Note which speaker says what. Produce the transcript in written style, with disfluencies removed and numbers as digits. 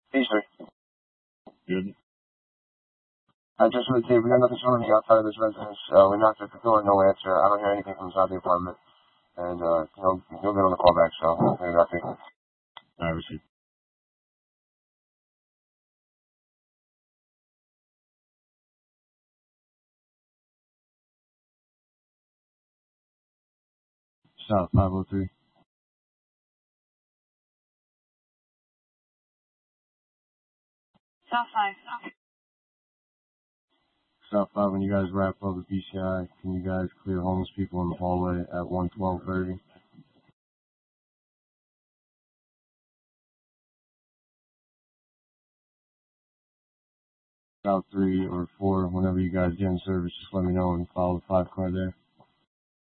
Speaker 1: Easter.
Speaker 2: Good.
Speaker 1: I just would say we got nothing showing the outside of this residence. We knocked at the door, no answer. I don't hear anything from inside the apartment. And, he'll get on the call back, so maybe nothing.
Speaker 2: I received. South 503.
Speaker 3: South 5.
Speaker 2: South 5, when you guys wrap up with BCI, can you guys clear homeless people in the hallway at 112:30? South 3 or 4, whenever you guys get in service, just let me know and follow the 5 car there.